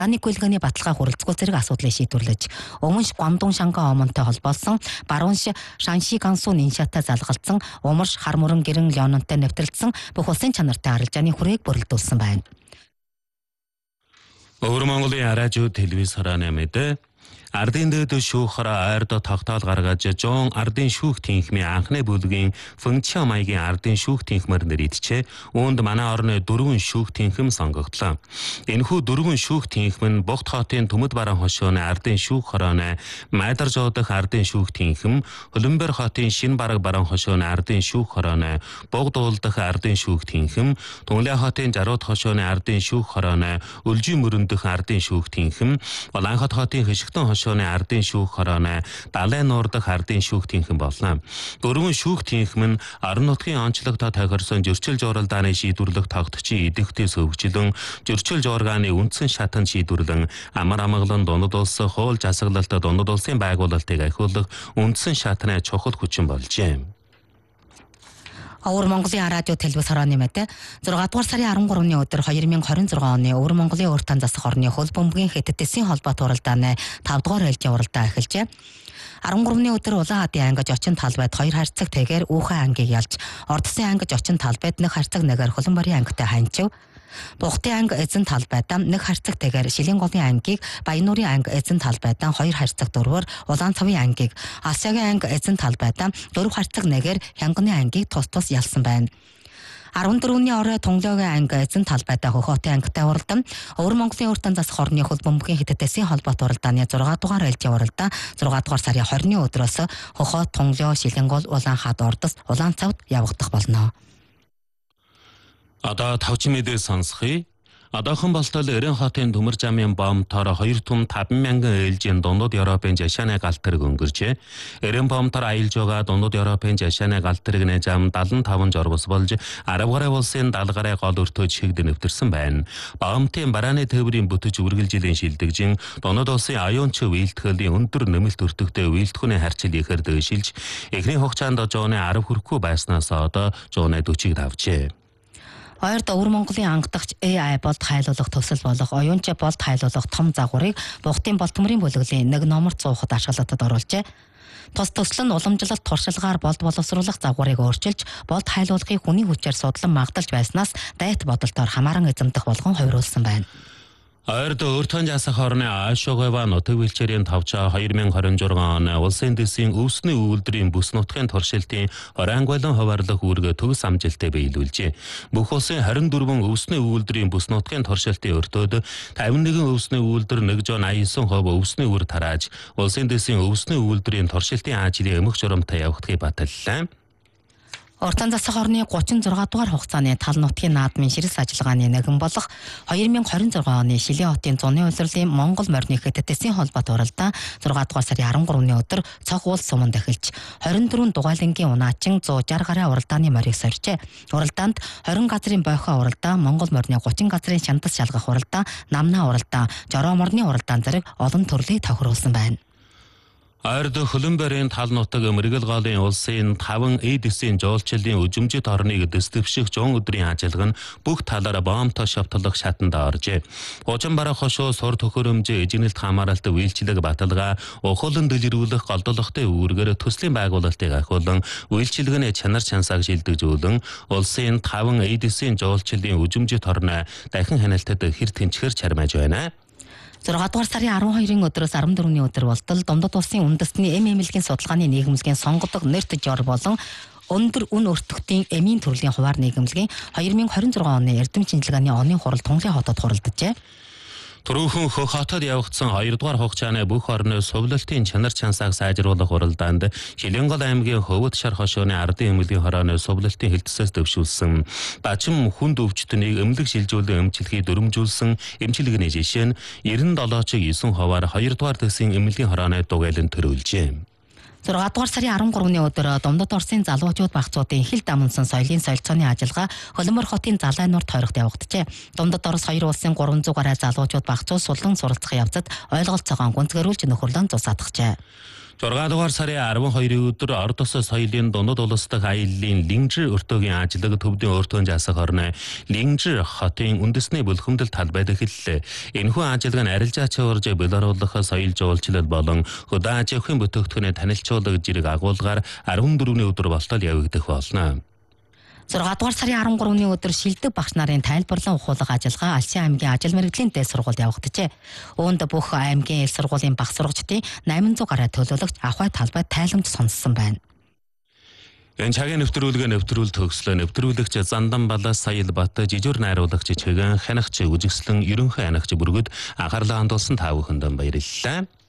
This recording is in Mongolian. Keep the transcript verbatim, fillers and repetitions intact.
Аны гүйлгэний баталгаа хүрэлцгүй зэрэг асуудлыг шийдвэрлэж, Өмнөш Гуандун Шанга омонтой холбоосон Баруунш Шанши Гансу Ниншатай залгалсан Умарш Хармуран Гэрэн Леононтой нэвтрэлдсэн бүх улсын чанартай арилжааны хүрээг бүрэлдүүлсэн байна. Өвөр Монголын радио телевиз харааны мэдээ Ардын дэд шүүхраа ойрдо тогтоол гаргаж Жон ардын шүүх тэнхмийн анхны бүлгийн Фэнча маягийн ардын шүүх тэнхмээр нэрийдчээ. Үүнд манай орны дөрвөн шүүх тэнхэм сонгогдлоо. Энэхүү дөрвөн шүүх тэнхэм нь Богд хотын Төмөд Бараан хошууны ардын шүүх хорооны Майдаржоо дахь ардын шүүх тэнхэм, Хөлбөмбөр хотын Шин Бараг Бараан хошууны ардын шүүх хорооны Богд уул дахь ардын шүүх тэнхэм, Түнлээ хотын Жарууд хошууны ардын шүүх хорооны Үлжийн мөрөн дахь ардын шүүх тэнхэм, Улаанхот хотын Хишгтэн хошууны ардын шүүх хорооны Далайн нуур дахь ардын шүүх тэнхэм болно. Дөрвөн шүүх тэнхэм нь орон нутгийн онцлогтой тохирсон зөрчил журалдааны шийдвэрлэх тогтцын идэвхтэйс өвчлөн зөрчил жургааны үндсэн шатанд шийдвэрлэн амар амгалан дундад улс хууль засаглалт дундад улсын байгуулалтыг ахиулах үндсэн шатны чухал хүчин болжээ. Өвөр Монголын радио телевиз харааны мэдээ зургаадугаар сарын арван гуравны өдөр две тысячи двадцать оны Өвөр Монголын уртан засах орны хөл бөмбөгийн хэдтэсийн холбоот уралдааны тавдугаар ээлжийн уралдаа эхэлжээ. арван гуравны өдөр Улаан Хадын ангиж очин талбайд хоёр харьцаг тэгээр Үүхэн ангийг ялж, Ордсын ангиж очин талбайд нэг харьцаг нэгээр Хөлбөмбөрийн ангитай ханчив. Бухтын анги эзэн талбайдаа нэг харьцаг тэгээр Шилэн голын ангийг, Баянуурын анги эзэн талбайдаа хоёр харьцаг дөрвөр Улаан цавын ангийг, Асягийн анги эзэн талбайдаа дөрв харьцаг нэгээр Хянганы ангийг тус тус ялсан байна. арван дөрөвний орой Тунлоогийн анги эзэн талбайдаа Хөхөтийн ангитай уралдан, Өвөр Монголын уртан засах орны хөл бөмбөгийн хэдтэсийн холбоот уралдааны зургаадугаар ээлжийн уралдаа зургаадугаар сарын двадцатны өдрөөс Хөхөт, Тунлоо, Шилэн гол, Улаан хад Ордос, Улаан цавд явагдах болно. Одоо тавчин мэдээ сонсхий. Одоохон болтол Эрен хотын Төмөр замын бомтоор хоёр том таван мянган ээлжийн дундад Европын жашааны галтрыг өнгөрчээ. Эрен бомтоор аялж байгаа дундад Европын жашааны галтрыг нэ зам седемдесет и пять жорбос болж арав гарай улсын седалт гарай гол өртөө чигд нэвтэрсэн байна. Бомтын барааны тээврийн бүтэж үргэлжилэн шилдэгжин дундад улсын аюунч үйлдэхлийн өндөр нэмэлт өртөгтэй үйлдэхүүний харьцал ихээр дэвшилж эхний хугацаанд жооны арав хүрэхгүй байснаас одоо жооны сорок авчээ. Ойрд Өвөр Монголын ангидагч эй ай болд хайлуулах төсөл болох оюунч болд хайлуулах том загварыг Бухтын Болтмөрийн бүлэглэлийн нэг номер цуухад ашиглалтад оруулжээ. Тус төсөл нь уламжлалт туршилгаар болд боловсруулах загварыг өөрчилж, болд хайлуулахыг хүний хүчээр судлан магталж байснаас дайт бодолтоор хамааран эзэмдэх болгон хувируулсан байна. Ойрд өөртөө жасах орны Аашоговаа нутаг вилчээрийн тавчаа две тысячи двадцать оны улсын дэсийн өвсний үйлдвэрийн бүс нутгийн туршилтын хорангуйлан хуваарлах үүргээ төгс амжилттай биелүүлжээ. Бүх улсын двадцать четыре өвсний үйлдвэрийн бүс нутгийн туршилтын өртөөд пятьдесят one өвсний үйлдвэр one hundred eighty-nine percent өвсний үр тарааж, улсын дэсийн өвсний үйлдвэрийн туршилтын ажлын эмх журамтай явагдахыг баталлаа. Уртан засах орны thirty-six дугаар хугацааны тал нутгийн наадмын ширээс ажиллагааны нэгэн болох две тысячи двадцать оны Шилэн хотын зуны улирлын Монгол морины хэдтэсийн холбоот уралдаа six дугаар сарын thirty-three-ны өдөр цог уул суманд эхэлж twenty-four дугаалангийн унаачин one sixty гаруй уралдааны морийг сорьжээ. Уралдаанд twenty газрын бойхоо уралдаа, Монгол морины thirty газрын шантас шалгах уралдаа, намнаа уралдаа, Жороо морны уралдаан зэрэг олон төрлийг тохируулсан байна. Ойрд Хөлбөмбөрийн тал нутаг мэрэгэл голын улсын five эдисийн жуулчлалын үжимжит орныг дэвших зуун өдрийн ажиллагаа нь бүх талаараа бомтой шавтлах шатанд оржээ. Хуучин барах хошуу сур төхөөрөмж эжигнэлт хамааралт үйлчлэг баталгаа ухуулан дэлгэрүүлэх голдолготой үүргээр төслийн байгуулалтыг ахиулан үйлчлэгний чанар чансааг шилдэгжүүлэн улсын five эдисийн жуулчлалын үжимжит орноо дахин хяналтад хэр тэнцгэр чармааж байна. six дугаар сарын twelve-ийн өдрөөс fourteen-ний өдөр болтол Дундад улсын үндэстний эм эмнэлгийн судалгааны нийгэмлэгийн сонгодог нэрт жор болон өндөр үн өртөгтийн эмийн төрлийн хуваар нийгэмлэгийн twenty twenty-six оны эрдэм шинжилгээний оны хурал Тунлын хотод хуралджээ. Түрүүхэн Хөх хотод явагдсан two дугаар хугацааны бүх орны сувлалтын чанар чансааг сайжруулах уралдаанд Шилэн гол аймгийн Хөвөт шар хошууны ардын эмнэлгийн хорооны сувлалтын хэлтсээс дэвшүүлсэн. Бачим хүнд өвчтөнийг эмнэлэг шилжүүлэн эмчилгээг дүрмжүүлсэн эмчилгээний жишээ нь ninety-seven чиг nine хуваар two дугаар дэсийн эмнэлгийн хорооны дугайлан төрүүлжээ. six дугаар сарын thirteen-ний өдөр Дундад Оросын залуучууд багцуудын хил дамнсан соёлын солилцооны ажиллагаа Хөлбөмбөр хотын Залайн нурт хойрогт явагджээ. Дундад Орос хоёр улсын three hundred гаруй залуучууд багцууд суллан суралцах явцад ойлголцоогоо гүнзгэрүүлж нөхөрлөн тусаатгажээ. зургаан дугаар сарын арван хоёрын өдөр орд тос соёлын дундад улс дахь аяллаа Лингжи өртөөгийн ажлыг төвдийн өөртөө жасах орны Лингжи хотын үндэсний бүлхэмдэл талбайд эхэллээ. Энэхүү ажиллагаа нь арилжаач урж белоруулах соёл жуулчлал болон хөдөө аж ахуйн бүтээгдэхүүнээ танилцуулах зэрэг агуулгаар арван дөрөвний өдөр болтол явагдах болно. зургаан дугаар сарын арван гуравны өдөр шилдэг багш нарын тайлбарлан ухуулах ажиллагаа Алсын аймгийн ажил мэргэжлийн дэс сургуульд явагджээ. Үүнд бүх аймгийн эл сургуулийн багш сурагчдын восемь сая гаруй төлөөлөгч ахуй талбайд тайламж сонссон байна. Энэ цагийн нэвтрүүлгээ нэвтрүүл төгслөө. Нэвтрүүлэгч Зандан Балаас Саялбат, жижигэр найруулагч Чигэн, хянагч Үжигслэн, ерөнхий хянагч Бүргэд анхаарлаа хандуулсан та бүхэнд баярлалаа.